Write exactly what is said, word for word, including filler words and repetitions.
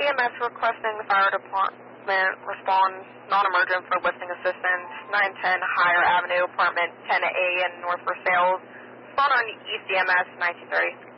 E M S requesting the fire department respond non-emergent for lifting assistance, nine ten Higher Avenue, apartment ten A in North Versailles. Respond on E C M S nineteen thirty.